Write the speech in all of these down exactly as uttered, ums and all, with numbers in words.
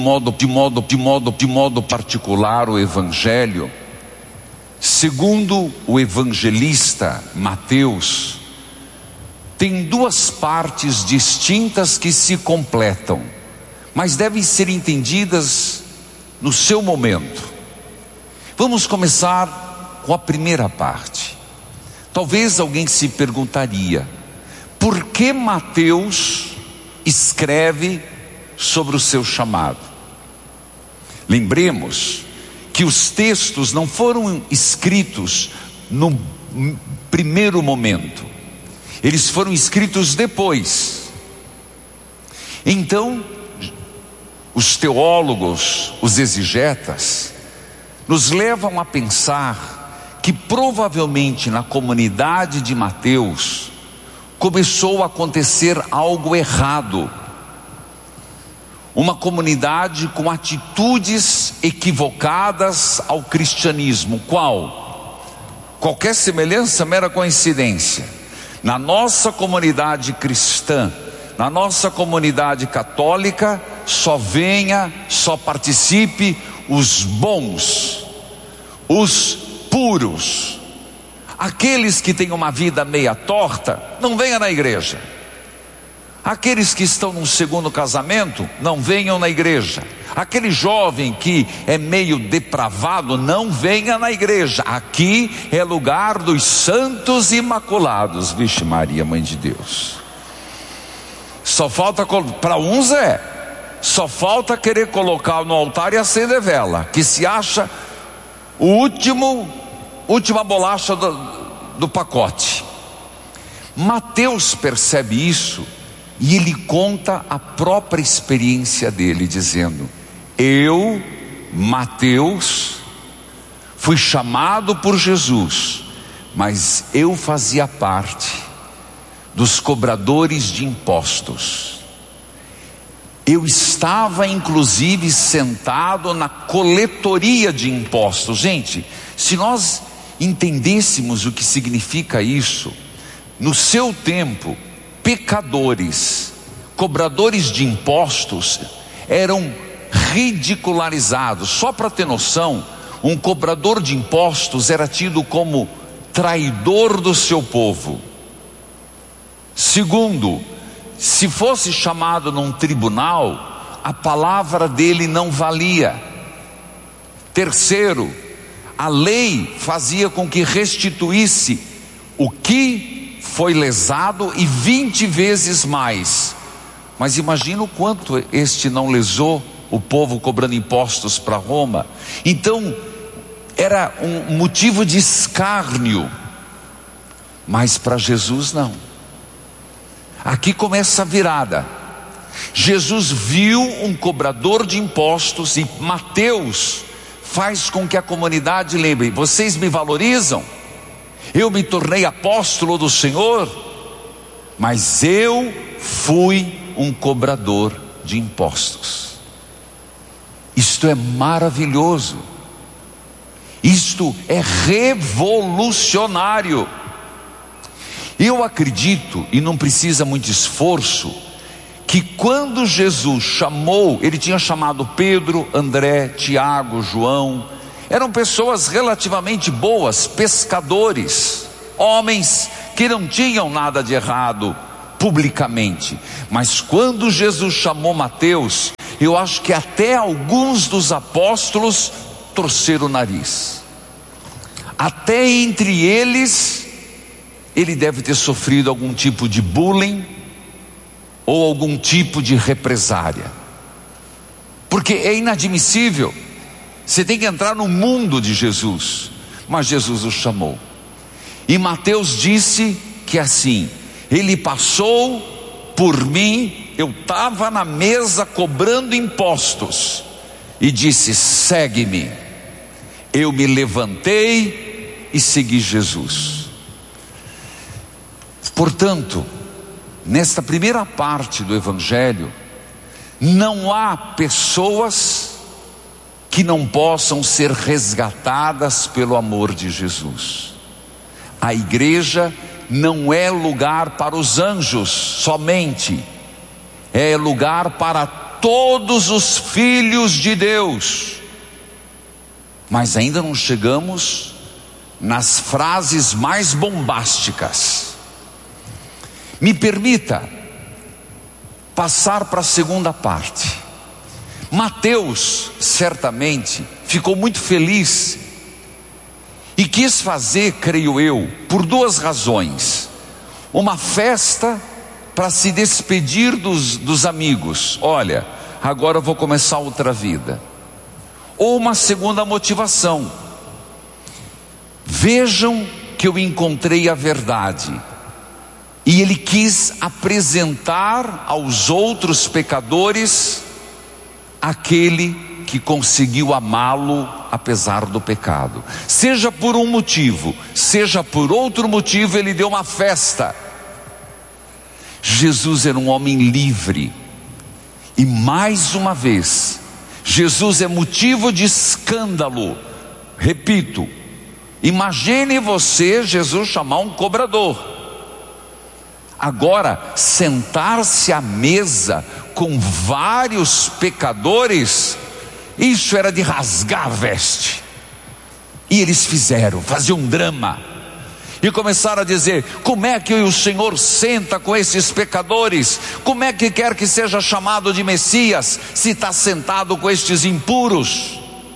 modo, de modo, de modo, de modo particular o Evangelho, segundo o evangelista Mateus, tem duas partes distintas que se completam, mas devem ser entendidas no seu momento. Vamos começar com a primeira parte. Talvez alguém se perguntaria: por que Mateus escreve sobre o seu chamado? Lembremos que os textos não foram escritos no primeiro momento, eles foram escritos depois. Então, os teólogos, os exegetas, nos levam a pensar que provavelmente na comunidade de Mateus começou a acontecer algo errado. Uma comunidade com atitudes equivocadas ao cristianismo. Qual? Qualquer semelhança, mera coincidência. Na nossa comunidade cristã, na nossa comunidade católica, só venha, só participe os bons, os puros. Aqueles que têm uma vida meia torta, não venha na igreja. Aqueles que estão num segundo casamento, não venham na igreja. Aquele jovem que é meio depravado, não venha na igreja. Aqui é lugar dos santos imaculados. Vixe Maria, Mãe de Deus. Só falta, para uns é, só falta querer colocar no altar e acender vela, que se acha o último, última bolacha do, do pacote. Mateus percebe isso e ele conta a própria experiência dele, dizendo: eu, Mateus, fui chamado por Jesus, mas eu fazia parte dos cobradores de impostos. Eu estava inclusive sentado na coletoria de impostos. Gente, se nós entendêssemos o que significa isso, no seu tempo, pecadores, cobradores de impostos, eram ridicularizados. Só para ter noção, um cobrador de impostos era tido como traidor do seu povo. Segundo, se fosse chamado num tribunal, a palavra dele não valia. Terceiro, a lei fazia com que restituísse o que foi lesado e vinte vezes mais. Mas imagina o quanto este não lesou o povo cobrando impostos para Roma. Então era um motivo de escárnio, mas para Jesus não. Aqui começa a virada. Jesus viu um cobrador de impostos e Mateus faz com que a comunidade lembre: vocês me valorizam? Eu me tornei apóstolo do Senhor, mas eu fui um cobrador de impostos. Isto é maravilhoso. Isto é revolucionário. Eu acredito, e não precisa muito esforço, que quando Jesus chamou, ele tinha chamado Pedro, André, Tiago, João, eram pessoas relativamente boas, pescadores, homens que não tinham nada de errado publicamente. Mas quando Jesus chamou Mateus, eu acho que até alguns dos apóstolos torceram o nariz. Até entre eles, ele deve ter sofrido algum tipo de bullying ou algum tipo de represária, porque é inadmissível. Você tem que entrar no mundo de Jesus. Mas Jesus o chamou. E Mateus disse que assim, ele passou por mim, eu estava na mesa cobrando impostos, e disse: segue-me. Eu me levantei e segui Jesus. Portanto, nesta primeira parte do Evangelho, não há pessoas que não possam ser resgatadas pelo amor de Jesus. A igreja não é lugar para os anjos somente, é lugar para todos os filhos de Deus. Mas ainda não chegamos nas frases mais bombásticas. Me permita passar para a segunda parte. Mateus certamente ficou muito feliz e quis fazer, creio eu, por duas razões: uma festa para se despedir dos, dos amigos, olha, agora eu vou começar outra vida. Ou uma segunda motivação: vejam que eu encontrei a verdade. E ele quis apresentar aos outros pecadores aquele que conseguiu amá-lo apesar do pecado. Seja por um motivo, seja por outro motivo, ele deu uma festa. Jesus era um homem livre. E mais uma vez, Jesus é motivo de escândalo. Repito, imagine você, Jesus, chamar um cobrador. Agora, sentar-se à mesa com vários pecadores, isso era de rasgar a veste. E eles fizeram, faziam um drama. E começaram a dizer: como é que o Senhor senta com esses pecadores? Como é que quer que seja chamado de Messias, se está sentado com estes impuros?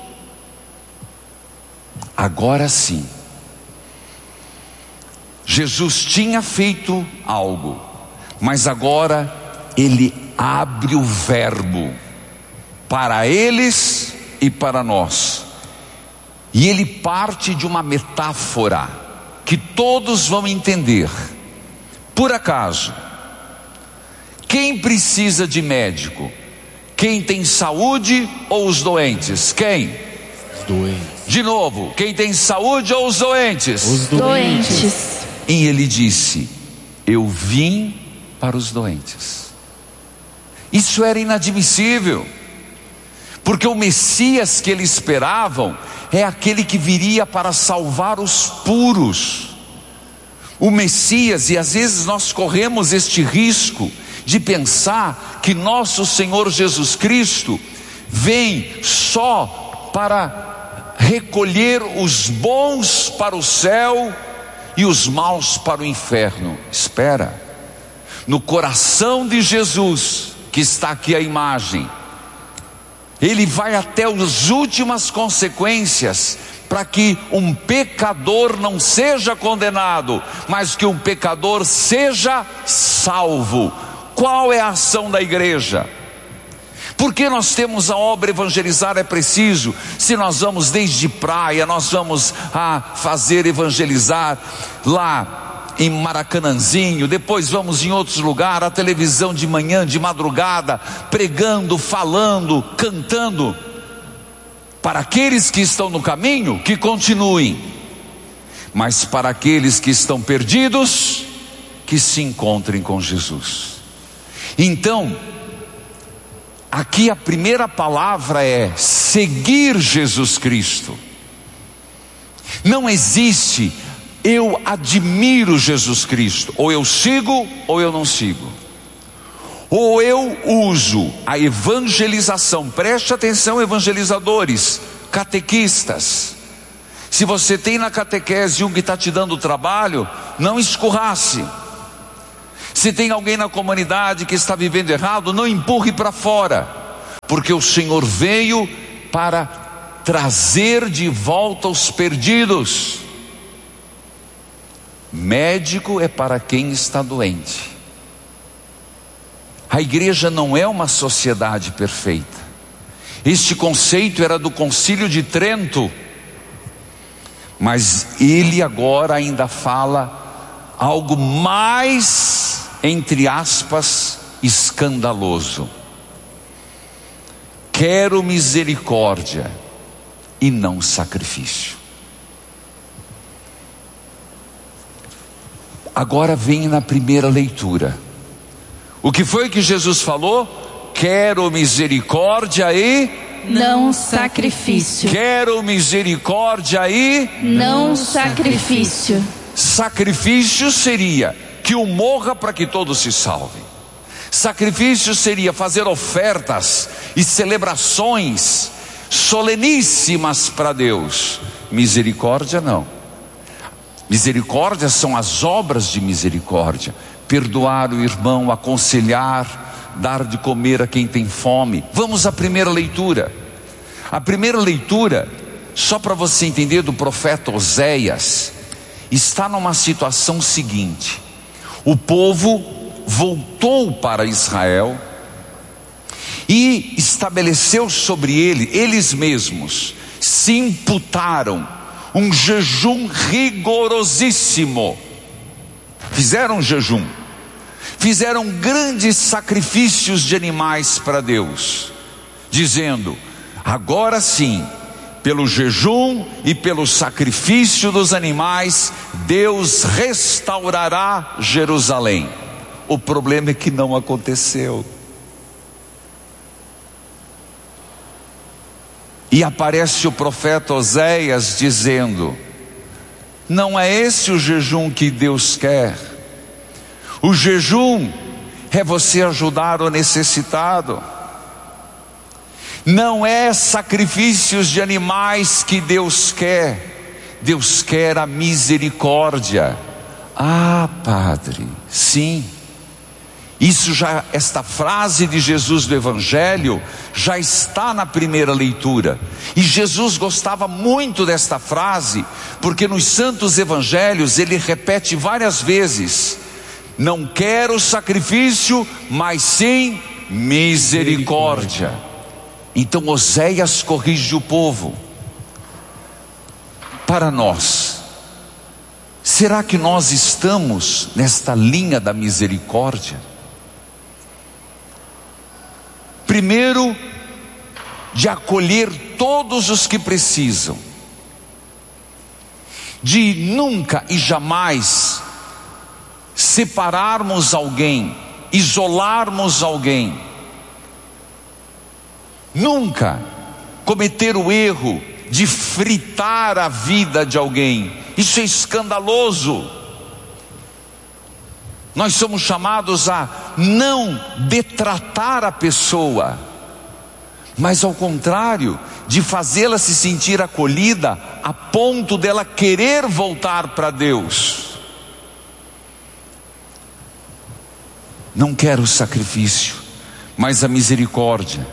Agora sim, Jesus tinha feito algo, mas agora ele abre o verbo para eles e para nós. E ele parte de uma metáfora que todos vão entender. Por acaso, quem precisa de médico? Quem tem saúde ou os doentes? Quem? Os doentes. De novo, quem tem saúde ou os doentes? Os doentes. E ele disse: eu vim para os doentes. Isso era inadmissível, porque o Messias que eles esperavam é aquele que viria para salvar os puros. O Messias, e às vezes nós corremos este risco de pensar que nosso Senhor Jesus Cristo vem só para recolher os bons para o céu e os maus para o inferno. Espera, no coração de Jesus, que está aqui a imagem, ele vai até as últimas consequências para que um pecador não seja condenado, mas que um pecador seja salvo. Qual é a ação da igreja? Porque nós temos a obra evangelizar é preciso, se nós vamos desde praia, nós vamos a fazer evangelizar lá em Maracanãzinho, depois vamos em outros lugares, a televisão de manhã, de madrugada, pregando, falando, cantando. Para aqueles que estão no caminho, que continuem, mas para aqueles que estão perdidos, que se encontrem com Jesus. Então, aqui a primeira palavra é seguir Jesus Cristo. Não existe eu admiro Jesus Cristo, ou eu sigo ou eu não sigo. Ou eu uso a evangelização, preste atenção, evangelizadores, catequistas. Se você tem na catequese um que está te dando trabalho, não escorrace. Se tem alguém na comunidade que está vivendo errado, não empurre para fora, porque o Senhor veio para trazer de volta os perdidos. Médico é para quem está doente. A igreja não é uma sociedade perfeita. Este conceito era do Concílio de Trento, mas ele agora ainda fala algo mais, entre aspas, escandaloso. Quero misericórdia e não sacrifício. Agora vem na primeira leitura. O que foi que Jesus falou? Quero misericórdia e não sacrifício. Quero misericórdia e não sacrifício. Sacrifício seria que um morra para que todos se salvem. Sacrifício seria fazer ofertas e celebrações soleníssimas para Deus. Misericórdia não. Misericórdia são as obras de misericórdia: perdoar o irmão, aconselhar, dar de comer a quem tem fome. Vamos à primeira leitura. A primeira leitura, só para você entender, do profeta Oséias, está numa situação seguinte: o povo voltou para Israel e estabeleceu sobre ele, eles mesmos se imputaram um jejum rigorosíssimo. Fizeram jejum, fizeram grandes sacrifícios de animais para Deus, dizendo: agora sim, pelo jejum e pelo sacrifício dos animais, Deus restaurará Jerusalém. O problema é que não aconteceu. E aparece o profeta Oséias dizendo: não é esse o jejum que Deus quer. O jejum é você ajudar o necessitado. Não é sacrifícios de animais que Deus quer. Deus quer a misericórdia. Ah, padre, sim. Isso já, esta frase de Jesus do Evangelho já está na primeira leitura. E Jesus gostava muito desta frase, porque nos Santos Evangelhos ele repete várias vezes: não quero sacrifício, mas sim misericórdia. Então Oséias corrige o povo. Para nós, será que nós estamos nesta linha da misericórdia? Primeiro, de acolher todos os que precisam, de nunca e jamais separarmos alguém, isolarmos alguém, nunca cometer o erro de fritar a vida de alguém. Isso é escandaloso. Nós somos chamados a não detratar a pessoa, mas ao contrário, de fazê-la se sentir acolhida a ponto dela querer voltar para Deus. Não quero o sacrifício, mas a misericórdia.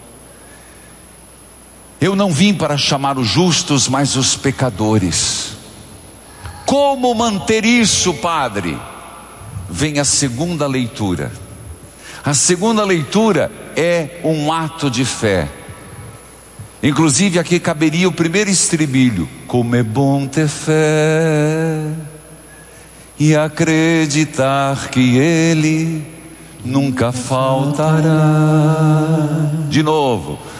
Eu não vim para chamar os justos, mas os pecadores. Como manter isso, padre? Vem a segunda leitura. A segunda leitura é um ato de fé. Inclusive aqui caberia o primeiro estribilho: como é bom ter fé e acreditar que Ele nunca faltará. De novo: